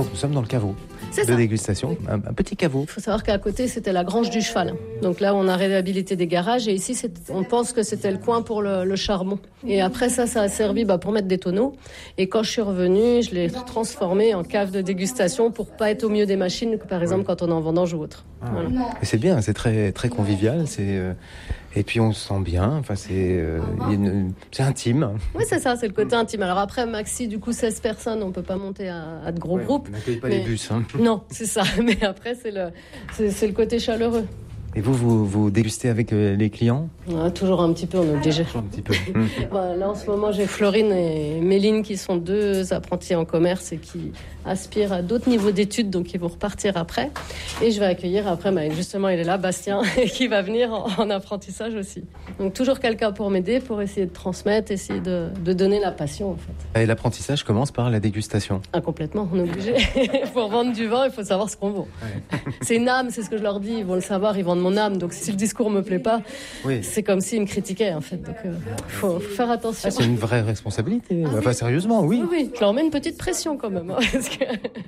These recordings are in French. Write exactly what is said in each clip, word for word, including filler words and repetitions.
Donc nous sommes dans le caveau C'est de ça. dégustation, un, un petit caveau. Il faut savoir qu'à côté, c'était la grange du cheval. Donc là, on a réhabilité des garages et ici, c'est, on pense que c'était le coin pour le, le charbon. Et après ça, ça a servi bah, pour mettre des tonneaux. Et quand je suis revenue, je l'ai transformé en cave de dégustation pour pas être au milieu des machines, par exemple quand on est en vendange ou autre. Ah. Voilà. Et c'est bien, c'est très, très convivial. C'est, euh, et puis on se sent bien. Enfin, c'est, euh, il y a une- c'est intime. Oui, c'est ça, c'est le côté intime. Alors après, maxi, du coup, seize personnes, on peut pas monter à, à de gros Ouais, groupes. on n'accueille pas mais- les bus. Hein. Non, c'est ça. Mais après, c'est le, c'est, c'est le côté chaleureux. Et vous, vous, vous dégustez avec euh, les clients? Ouais, toujours un petit peu, on est obligé. Un petit peu. Voilà, là, en ce moment, j'ai Florine et Méline qui sont deux apprentis en commerce et qui aspirent à d'autres niveaux d'études, donc ils vont repartir après. Et je vais accueillir après, bah, justement, il est là, Bastien, qui va venir en, en apprentissage aussi. Donc toujours quelqu'un pour m'aider, pour essayer de transmettre, essayer de, de donner la passion, en fait. Et l'apprentissage commence par la dégustation. Ah, complètement, on est obligé. Pour vendre du vin, il faut savoir ce qu'on vend. Ouais. C'est une âme, c'est ce que je leur dis, ils vont le savoir, ils vendent mon âme. Donc si le discours me plaît pas, Oui. c'est comme s'ils me critiquaient, en fait. Donc il euh, faut, faut faire attention. Ah, c'est une vraie responsabilité. Ah, enfin, oui. sérieusement, oui. Oui, oui, je leur mets une petite pression quand même, hein, parce que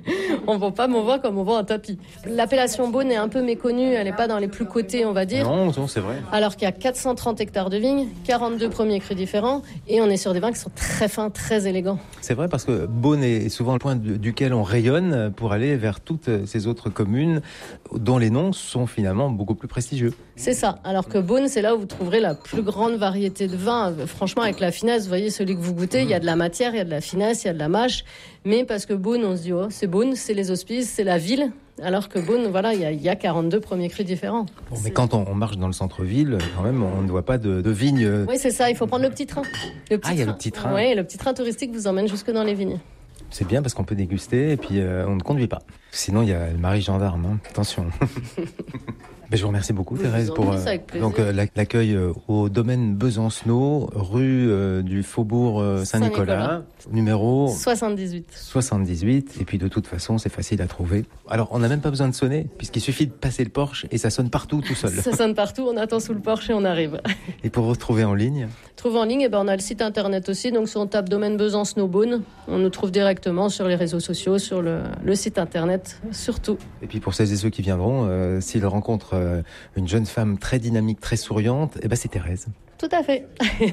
on vend pas mon vin comme on vend un tapis. L'appellation Beaune est un peu méconnue, elle n'est pas dans les plus cotés, on va dire. Non, non, c'est vrai. Alors qu'il y a quatre cent trente hectares de vignes, quarante-deux premiers crus différents, et on est sur des vins qui sont très fins, très élégants. C'est vrai parce que Beaune est souvent le point du- duquel on rayonne pour aller vers toutes ces autres communes dont les noms sont finalement beaucoup plus prestigieux. C'est ça. Alors que Beaune, c'est là où vous trouverez la plus grande variété de vins. Franchement, avec la finesse, vous voyez, celui que vous goûtez, il y a de la matière, il y a de la finesse, il y a de la mâche. Mais parce que Beaune, on se dit, oh, c'est Beaune, c'est les hospices, c'est la ville. Alors que Beaune, voilà, il y a, il y a quarante-deux premiers crus différents. Bon, mais quand on, on marche dans le centre-ville, quand même, on ne voit pas de, de vignes. Oui, c'est ça, il faut prendre le petit train. Le petit Ah, il y a le petit train. Oui, le petit train touristique vous emmène jusque dans les vignes. C'est bien parce qu'on peut déguster et puis euh, on ne conduit pas. Sinon, il y a le mari gendarme. Hein. Attention. Mais je vous remercie beaucoup, Oui, Thérèse, je vous en pour prie, c'est avec plaisir. donc euh, la- l'accueil euh, au domaine Besancenot, rue euh, du Faubourg euh, Saint-Nicolas, Saint-Nicolas. numéro soixante-dix-huit. soixante-dix-huit. Et puis de toute façon, c'est facile à trouver. Alors, on n'a même pas besoin de sonner, puisqu'il suffit de passer le porche et ça sonne partout tout seul. Ça sonne partout, on attend sous le porche et on arrive. Et pour retrouver en ligne, Trouve en ligne, eh ben, on a le site internet aussi, donc si on tape domaine Besancenot Beaune, on nous trouve directement sur les réseaux sociaux, sur le, le site internet, surtout. et puis pour celles et ceux qui viendront, euh, s'ils rencontrent euh, une jeune femme très dynamique, très souriante, eh ben c'est Thérèse. Tout à fait.